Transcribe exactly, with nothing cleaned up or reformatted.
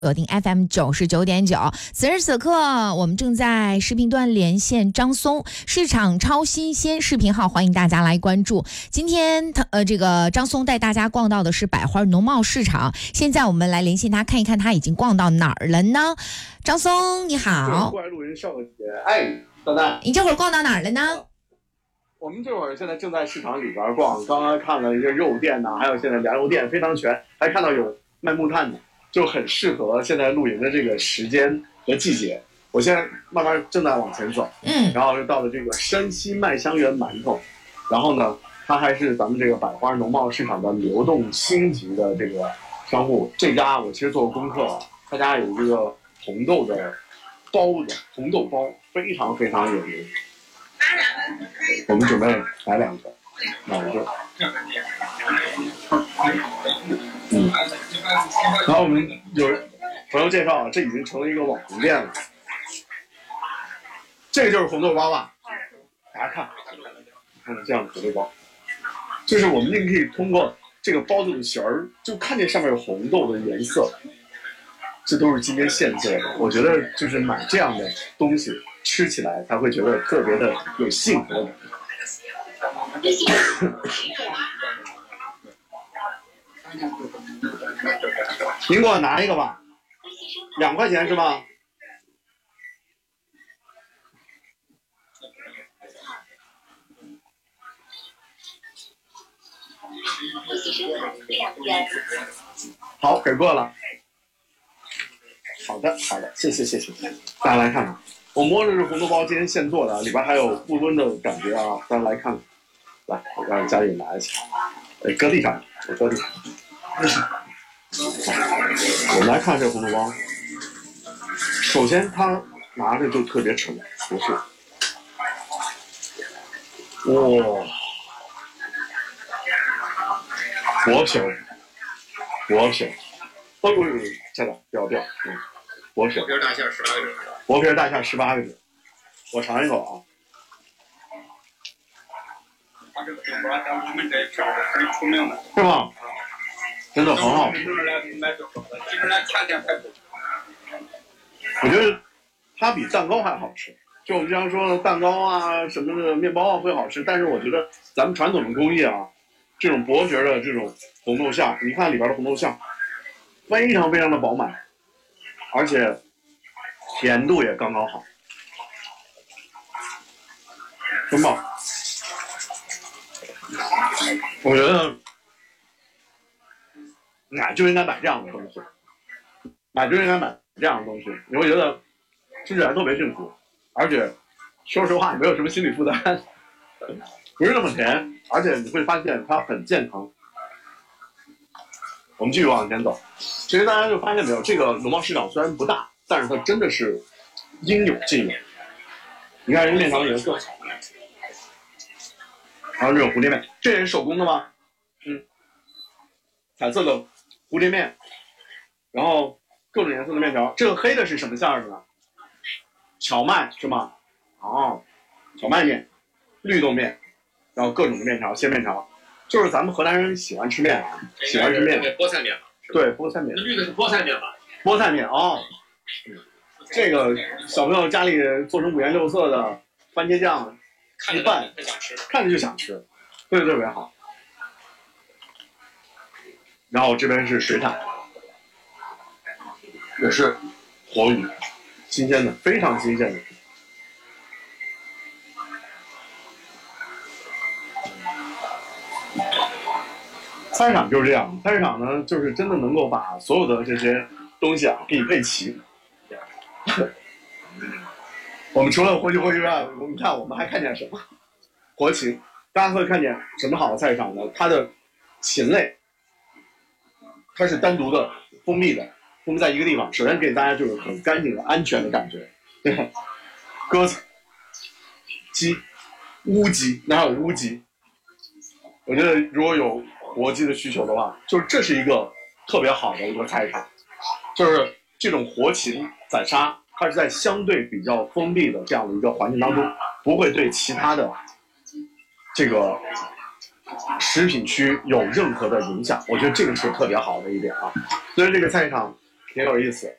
锁定 F M 九十九点九，此时此刻我们正在视频端连线张松，市场超新鲜视频号，欢迎大家来关注。今天他呃这个张松带大家逛到的是百花农贸市场，现在我们来连线他，看一看他已经逛到哪儿了呢？张松你好。 过来路人少姐，哎，蛋蛋， 你这会儿逛到哪儿了呢？ 我们这会儿现在正在市场里边逛，刚刚看了一个肉店呐、啊，还有现在粮油店非常全，还看到有卖木炭的。就很适合现在露营的这个时间和季节。我现在慢慢正在往前走， 嗯， 然后就到了这个山西麦香园馒头，然后呢，它还是咱们这个百花农贸市场的流动星级的这个商户。这家我其实做过功课，他家有这个红豆的包子，红豆包非常非常有名。我们准备来两个，买一个。嗯，然后我们有朋友介绍，这已经成了一个网红店了。这个就是红豆包吧？大家看，看这样的红豆包，就是我们就可以通过这个包子的形儿，就看见上面有红豆的颜色，这都是今天现做的。我觉得就是买这样的东西吃起来才会觉得特别的有幸福感。您给我拿一个吧，两块钱是吧？好，给过了。好的，好的，谢谢谢谢。大家来看看，我摸着是红豆包，今天现做的，里边还有不温的感觉啊！大家来看看，来，我让家里拿一下，哎，搁地上，我搁地上。我们来看这个红豆包，首先它拿着就特别沉，不是？哇，薄皮儿，薄皮儿，哦呦呦，下点不要掉，嗯，薄皮儿， 薄皮大馅十八个褶， 薄皮大馅十八个褶，我尝一口啊。 它这个豆包在我们这片儿是很出名的， 是吧？真的很好吃。 很多人来买豆包的，基本上天天排队。 我觉得它比蛋糕还好吃。就我们经常说的蛋糕啊什么的面包啊会好吃，但是我觉得咱们传统的工艺啊，这种薄皮的这种红豆馅，你看里边的红豆馅，非常非常的饱满，而且甜度也刚刚好，真棒。我觉得买就应该买这样的东西，买就应该买这样的东西，你会觉得吃起来特别幸福，而且说实话也没有什么心理负担，不是那么甜，而且你会发现它很健康。我们继续往前走，其实大家就发现没有，这个农贸市场虽然不大，但是它真的是应有尽有。你看人面条的颜色，还有这种蝴蝶面，这也是手工的吗？嗯，彩色的蝴蝶面，然后各种颜色的面条。这个黑的是什么馅儿的呢？荞麦是吗？哦，荞麦面、绿豆面，然后各种的面条、鲜面条，就是咱们河南人喜欢吃面，喜欢吃面。 菠菜面吧？ 对，菠菜面。 那绿的是菠菜面吧？ 菠菜面哦，这个小朋友家里做成五颜六色的番茄酱一拌，看着就想吃，对，特别好。然后这边是水产，也是活鱼，新鲜的，非常新鲜的。菜市场就是这样，菜市场呢，就是真的能够把所有的这些东西啊给你配齐。我们除了活鸡活鱼外，我们看我们还看见什么？活禽，大家会看见什么好的菜市场呢？它的禽类，它是单独的封闭的，封闭在一个地方。首先给大家就是很干净的、安全的感觉。对吧？鸽子、鸡、乌鸡，哪有乌鸡？我觉得如果有活鸡的需求的话，就是这是一个特别好的一个菜市场，就是这种活禽宰杀，它是在相对比较封闭的这样的一个环境当中，不会对其他的这个食品区有任何的影响。我觉得这个是特别好的一点啊。所以这个菜市场挺有意思。